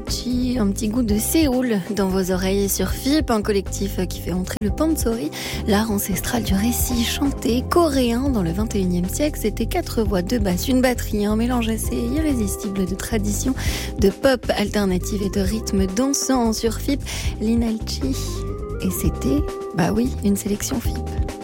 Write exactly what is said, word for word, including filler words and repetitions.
Linalchi, un petit goût de Séoul dans vos oreilles sur F I P, un collectif qui fait entrer le pansori, l'art ancestral du récit chanté coréen dans le vingt et unième siècle. C'était quatre voix, deux basses, une batterie, un mélange assez irrésistible de traditions, de pop alternative et de rythmes dansants sur F I P. Linalchi. Et c'était, bah oui, une sélection F I P.